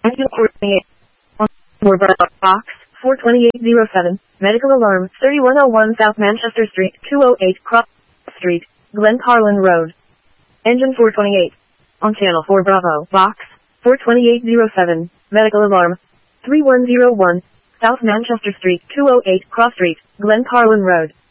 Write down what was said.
Engine 428. More box 42807. Medical alarm 3101 South Manchester Street, 208 Cross Street, Glencarlin Road. Engine 428. On channel 4 Bravo. Box 42807. Medical alarm 3101 South Manchester Street, 208 Cross Street, Glencarlin Road.